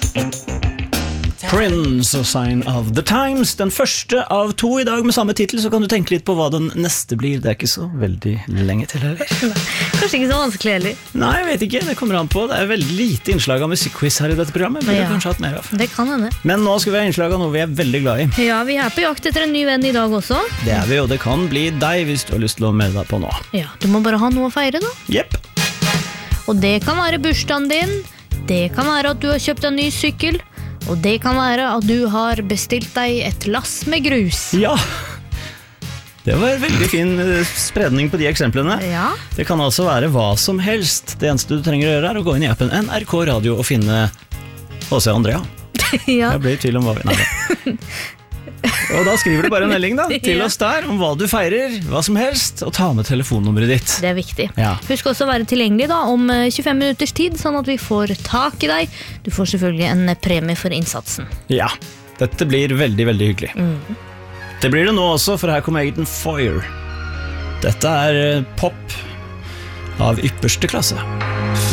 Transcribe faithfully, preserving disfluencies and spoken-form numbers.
Prince og Sign of the Times. Den første av to i dag med samme titel, så kan du tenke litt på hva den neste blir. Det er ikke så veldig lenge til, eller? Kanskje ikke så vanskelig heller. Nei, jeg vet ikke, det kommer an på. Det er veldig lite innslag av musikkquiz her i dette programmet. Burde Ja. kanskje hatt mer av. Det kan hende. Men nå skal vi ha innslag av noe vi er veldig glad i. Ja, vi er på jakt etter en ny venn i dag også. Det er vi, og det kan bli deg hvis du har lyst til å melde deg på nå. Ja, du må bare ha noe å feire da. Jepp. Og det kan være bursdagen din, det kan være at du har kjøpt en ny sykkel, og det kan være at du har bestilt deg et lass med grus. Ja. Det var en veldig fin eh, spredning på de eksemplene. Ja. Det kan altså være hva som helst. Det eneste du trenger å gjøre er å gå inn i appen N R K Radio og finne H C Andrea. Ja. Jeg ble i tvil om hva vi... Nei. Og da skriver du bare en melding da, til oss der om hva du feirer, hva som helst, og ta med telefonnummeret ditt. Det er viktig. Ja. Husk også å være tilgjengelig da om eh, tjuefem minutters tid, sånn at vi får tak i deg. Du får selvfølgelig en premie for innsatsen. Ja, dette blir veldig, veldig hyggelig. Mm. Det blir det nå også, for her kommer Aiden Foyer. Dette er eh, pop av ypperste klasse.